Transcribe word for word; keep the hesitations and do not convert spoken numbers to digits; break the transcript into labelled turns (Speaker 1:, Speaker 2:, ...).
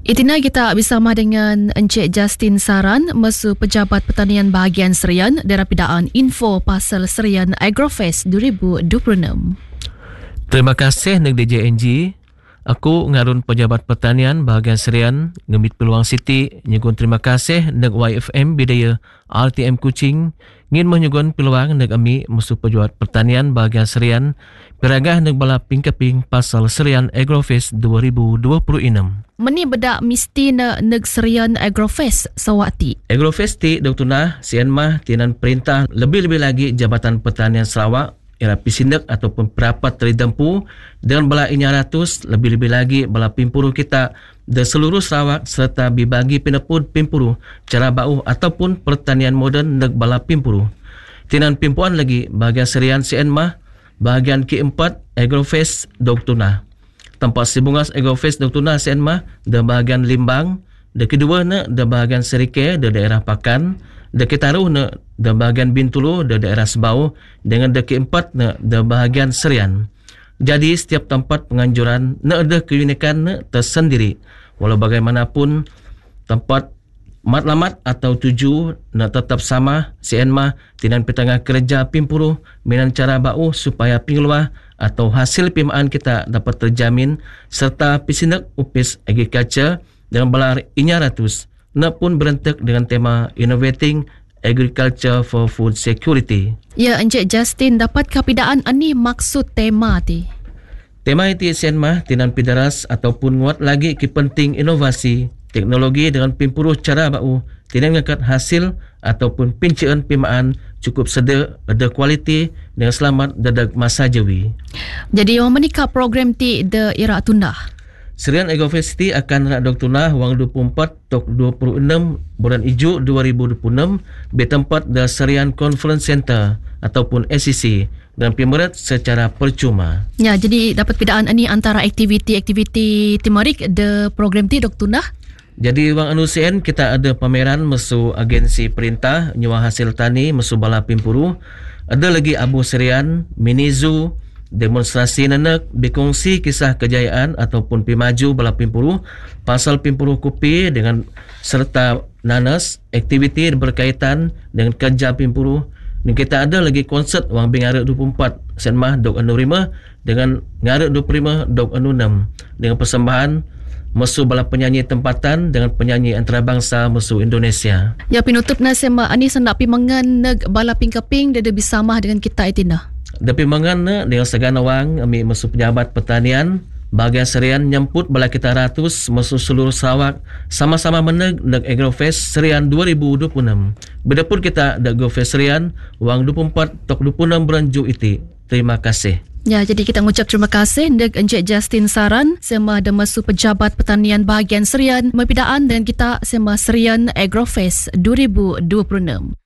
Speaker 1: Itina kita bersama dengan Encik Justin Saran, Mesu Pejabat Pertanian Bahagian Serian, Darapidaan Info Pasal Serian Agrofest dua ribu dua puluh enam.
Speaker 2: Terima kasih neg D J N G. Aku ngarun Pejabat Pertanian Bahagian Serian, ngemit peluang Siti, nyugun terima kasih neg Y F M Bidaya R T M Kuching, ngin menyugun peluang neg ami Mesu Pejabat Pertanian Bahagian Serian, peragah neg bala pingkeping Pasal Serian Agrofest dua ribu dua puluh enam.
Speaker 1: Meni bedak mesti na neg Serian Agrofest sawati.
Speaker 2: Agrofest ti Doktor Nah sian mah tinan perintah lebih-lebih lagi Jabatan Pertanian Sarawak era pisindak ataupun perapat teridempu dengan bala inya ratus lebih-lebih lagi bala pimpuru kita di seluruh Sarawak serta dibagi pinepud pimpuru cara bau ataupun pertanian moden neg bala pimpuru. Tinan pimpuan lagi bahagian Serian sian mah bahagian keempat Agrofest Doktor Nah. Tempat sibungas Agrofest Doktor Nah sian mah di bahagian Limbang, di kedua na di bahagian Serike di daerah Pakan, di ketaruh na di bahagian Bintulu di daerah Sebau, dengan di keempat na di bahagian Serian. Jadi setiap tempat penganjuran na ada keunikan na tersendiri. Walau bagaimanapun tempat matlamat atau tuju na tetap sama sian mah tinan petangah kerja pimpuru minan cara bau supaya pingluah atau hasil pimaan kita dapat terjamin serta pisindak upis agriculture dengan belar inya ratus na pun berentek dengan tema Innovating Agriculture for Food Security.
Speaker 1: Ya, Encik Justin, dapat kapidaan ani maksud tema ti?
Speaker 2: Tema itu sian mah tinan pidaras ataupun nguat lagi ki penting inovasi teknologi dengan pimpuru cara bau tinan ngangkat hasil ataupun pincaan pimaan cukup seda, ada kualiti dengan selamat dadak masa jawi.
Speaker 1: Jadi yang menikah program ti de ira tundah.
Speaker 2: Serian Agrofest ti akan nak Doktor Nah wang dua puluh empat tok dua puluh enam bulan Ijuk dua ribu dua puluh enam bertempat di Serian Conference Center ataupun S C C dan pemerat secara percuma.
Speaker 1: Ya, jadi dapat bedaan ini antara aktiviti-aktiviti timarik de program ti Doktor Nah.
Speaker 2: Jadi wang anu sien kita ada pameran mesu agensi perintah nyuah hasil tani mesu bala pimpuru. Ada lagi Abu Serian, mini zoo, demonstrasi nanak, berkongsi kisah kejayaan ataupun pimaju bala pimpuru, pasal pimpuru kopi dengan serta nanas, aktiviti berkaitan dengan kerja pimpuru. Dan kita ada lagi konsert wang bingarak dua puluh empat sen mah dok anu lima dengan ngarak dua puluh lima dok anu enam dengan persembahan mesu bala penyanyi tempatan dengan penyanyi antarabangsa mesu Indonesia.
Speaker 1: Ya, pinutup na sema ani sendak pimangan neg bala pingkeping dia bersama dengan kita itina.
Speaker 2: Dapi mangan na dengan segana wang ami mesu Pejabat Pertanian bahagian Serian nyambut bala kita ratus mesu seluruh Sarawak sama-sama meneg neg Agrofest Serian dua ribu dua puluh enam. Bedapun kita neg Agrofest Serian wang dua puluh empat tok dua puluh enam bulan Ju iti. Terima kasih.
Speaker 1: Ya, jadi kita mengucap terima kasih dek Encik Justin Saran sema de Mesu Pejabat Pertanian Bahagian Serian mempidaan dengan kita sema Serian Agrofest dua ribu dua puluh enam.